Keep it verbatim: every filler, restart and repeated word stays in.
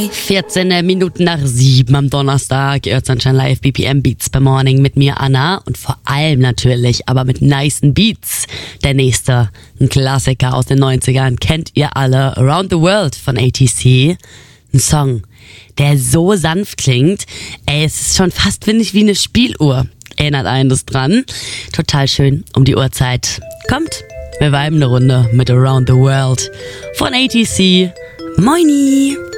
vierzehn Minuten nach sieben am Donnerstag. Ihr hört Sunshine Live, B P M Beats per Morning mit mir, Anna. Und vor allem natürlich, aber mit nicen Beats. Der nächste, ein Klassiker aus den neunzigern, kennt ihr alle. Around the World von A T C. Ein Song, der so sanft klingt. Ey, es ist schon fast, finde ich, wie eine Spieluhr. Erinnert einen das dran. Total schön um die Uhrzeit. Kommt, wir viben eine Runde mit Around the World von A T C. Moini!